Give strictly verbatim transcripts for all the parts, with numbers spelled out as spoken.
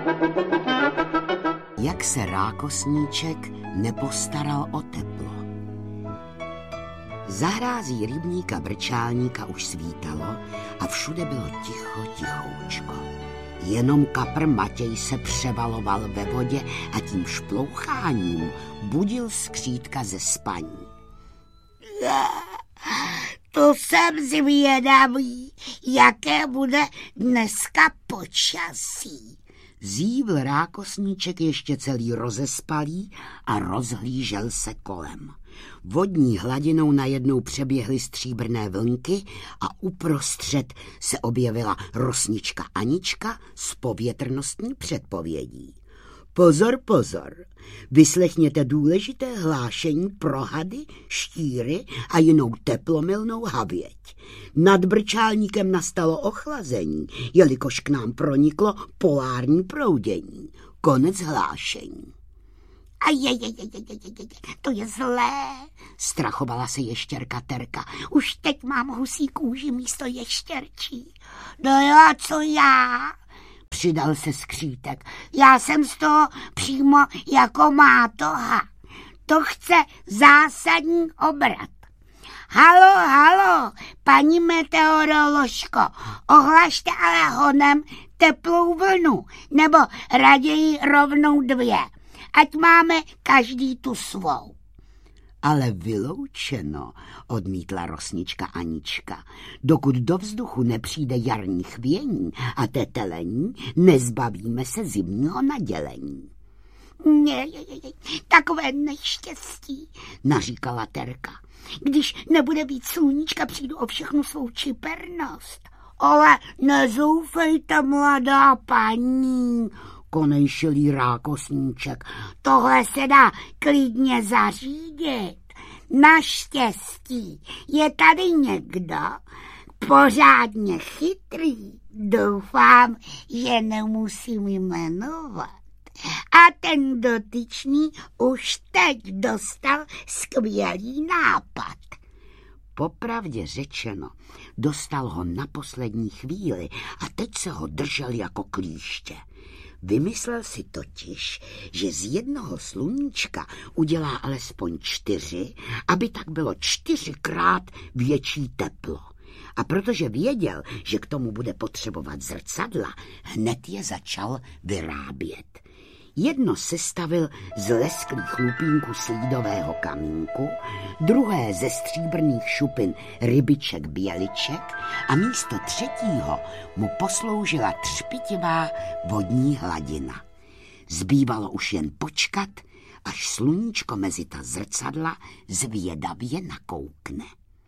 Jak se rákosníček nepostaral o teplo. Za hrází rybníka Brčálníka už svítalo a všude bylo ticho, tichoučko. Jenom kapr Matěj se převaloval ve vodě a tím šploucháním budil skřítka ze spaní. To jsem zvědavý, jaké bude dneska počasí. Zívl rákosníček ještě celý rozespalý a rozhlížel se kolem. Vodní hladinou najednou přeběhly stříbrné vlnky a uprostřed se objevila rosnička Anička s povětrnostní předpovědí. Pozor, pozor, vyslechněte důležité hlášení pro hady, štíry a jinou teplomilnou havěť. Nad Brčálníkem nastalo ochlazení, jelikož k nám proniklo polární proudění. Konec hlášení. A je, je, je, je, je, je, to je zlé, strachovala se ještěrka Terka. Už teď mám husí kůži místo ještěrčí. No jo, co já? Přidal se skřítek. Já jsem z toho přímo jako mátoha. To chce zásadní obrat. Halo, halo, paní meteoroložko, ohlašte ale honem teplou vlnu, nebo raději rovnou dvě, ať máme každý tu svou. Ale vyloučeno, odmítla rosnička Anička. Dokud do vzduchu nepřijde jarní chvění a tetelení, nezbavíme se zimního nadělení. Ne, takové neštěstí, naříkala Terka. Když nebude být sluníčka, přijdu o všechnu svou čipernost. Ale nezoufejte, mladá paní, konejšil jí rákosníček. Tohle se dá klidně zařídit. Naštěstí je tady někdo pořádně chytrý. Doufám, že nemusím jmenovat. A ten dotyčný už teď dostal skvělý nápad. Popravdě řečeno, dostal ho na poslední chvíli a teď se ho držel jako klíště. Vymyslel si totiž, že z jednoho sluníčka udělá alespoň čtyři, aby tak bylo čtyřikrát větší teplo. A protože věděl, že k tomu bude potřebovat zrcadla, hned je začal vyrábět. Jedno sestavil z lesklých lupínků slídového kamínku, druhé ze stříbrných šupin rybiček běliček a místo třetího mu posloužila třpitivá vodní hladina. Zbývalo už jen počkat, až sluníčko mezi ta zrcadla zvědavě nakoukne.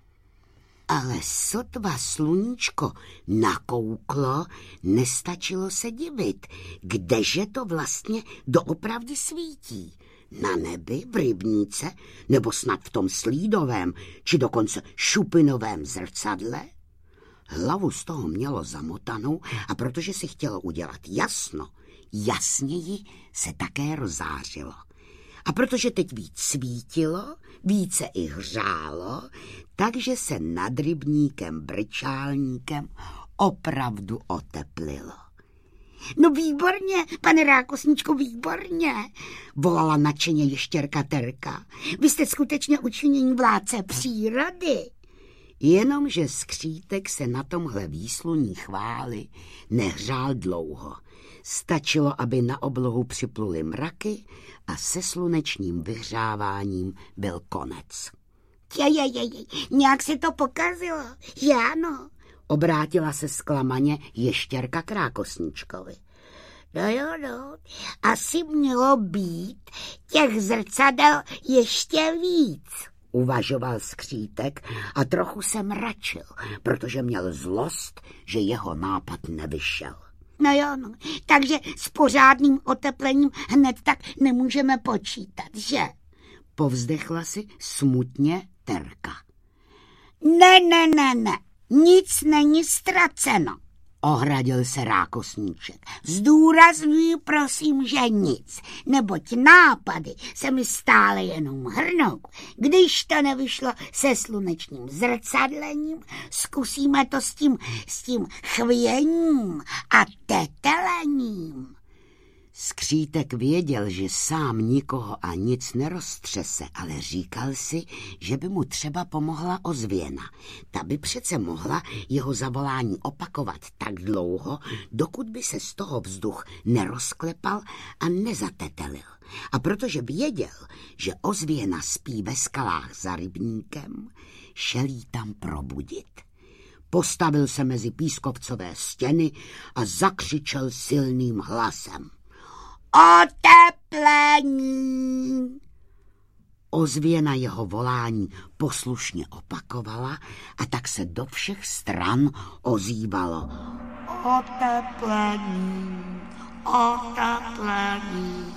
Ale sotva sluníčko nakouklo, nestačilo se divit, kdeže to vlastně doopravdy svítí. Na nebi, v rybníce, nebo snad v tom slídovém, či dokonce šupinovém zrcadle? Hlavu z toho mělo zamotanou a protože si chtělo udělat jasno, jasněji se také rozářilo. A protože teď víc svítilo, více i hřálo, takže se nad rybníkem Brčálníkem opravdu oteplilo. No výborně, pane rákosníčku, výborně, volala nadšeně ještěrka Terka. Vy jste skutečně učinění vládce přírody. Jenomže skřítek se na tomhle výsluní chvály nehřál dlouho. Stačilo, aby na oblohu připluly mraky a se slunečním vyhřáváním byl konec. Je, je, je, je, nějak se to pokazilo, že ano? Obrátila se zklamaně ještěrka k rákosníčkovi. No jo, no, asi mělo být těch zrcadel ještě víc, uvažoval skřítek a trochu se mračil, protože měl zlost, že jeho nápad nevyšel. No jo, no, takže s pořádným oteplením hned tak nemůžeme počítat, že? Povzdechla si smutně Terka. Ne, ne, ne, ne, nic není ztraceno, ohradil se rákosníček. Zdůrazňuji prosím, že nic, neboť nápady se mi stále jenom hrnou. Když to nevyšlo se slunečním zrcadlením, zkusíme to s tím, s tím chvěním a tetelením. Skřítek věděl, že sám nikoho a nic neroztřese, ale říkal si, že by mu třeba pomohla ozvěna. Ta by přece mohla jeho zavolání opakovat tak dlouho, dokud by se z toho vzduch nerozklepal a nezatetelil. A protože věděl, že ozvěna spí ve skalách za rybníkem, šel jí tam probudit. Postavil se mezi pískovcové stěny a zakřičel silným hlasem. Oteplení! Ozvěna jeho volání poslušně opakovala a tak se do všech stran ozývalo. Oteplení, oteplení,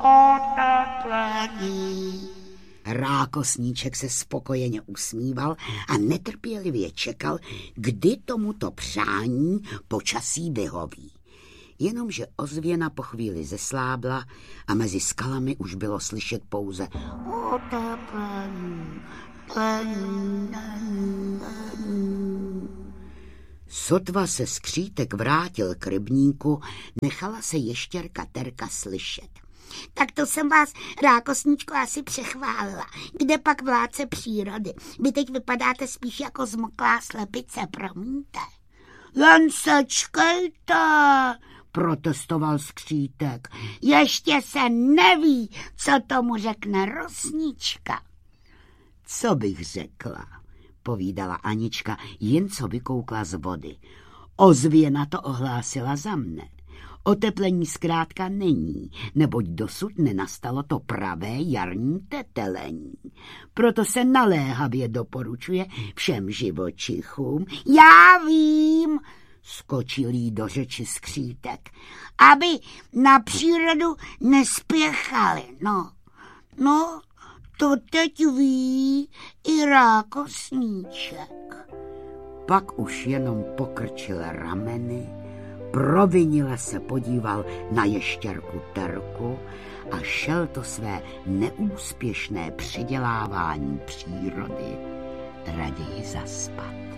oteplení. Rákosníček se spokojeně usmíval a netrpělivě čekal, kdy tomuto přání počasí vyhoví. Jenomže ozvěna po chvíli zeslábla a mezi skalami už bylo slyšet pouze oteplení, plení, plení. Sotva se Skřítek vrátil k rybníku, nechala se ještěrka Terka slyšet. Tak to jsem vás, rákosníčko, asi přechválila. Kde pak vládce přírody? Vy teď vypadáte spíš jako zmoklá slepice, promiňte. Jen sečkejte, protestoval Skřítek. Ještě se neví, co tomu řekne rosnička. Co bych řekla, povídala Anička, jen co vykoukla z vody. Ozvěna to ohlásila za mne. Oteplení zkrátka není, neboť dosud nenastalo to pravé jarní tetelení. Proto se naléhavě doporučuje všem živočichům. Já vím, skočil jí do řeči Skřítek, aby na přírodu nespěchali. No, no, to teď ví i rákosníček. Pak už jenom pokrčil rameny, provinile se podíval na ještěrku Terku a šel to své neúspěšné předělávání přírody raději zaspat.